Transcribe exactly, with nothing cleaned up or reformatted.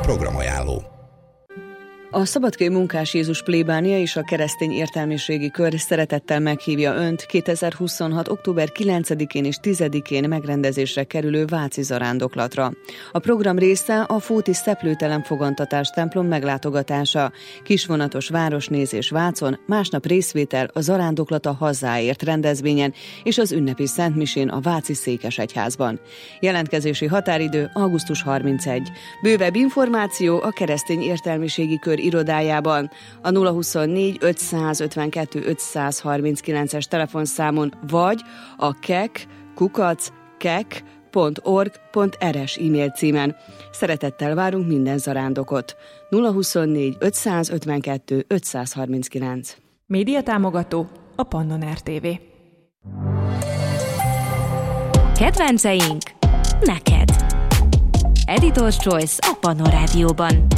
Programajánló. A Szabadkai Munkás Jézus plébánia és a Keresztény Értelmiségi Kör szeretettel meghívja Önt kétezer-huszonhat. október kilencedikén és tizedikén megrendezésre kerülő váci zarándoklatra. A program része a Fóti Szeplőtelen Fogantatás templom meglátogatása, kisvonatos városnézés Vácon, másnap részvétel a Zarándoklat a hazáért rendezvényen és az ünnepi szentmisén a Váci Székesegyházban. Jelentkezési határidő augusztus harmincegyedike. Bővebb információ a Keresztény Értelmiségi Kör irodájában a nulla huszonnégy ötszázötvenkettő ötszázharminckilences telefonszámon vagy a kek kukac kek pont org pont rs e-mail címen. Szeretettel várunk minden zarándokot. nulla huszonnégy ötszázötvenkettő ötszázharminckilenc. Médiatámogató a Pannon er té vé. Kedvenceink neked. Editor's Choice a Pannon Rádióban.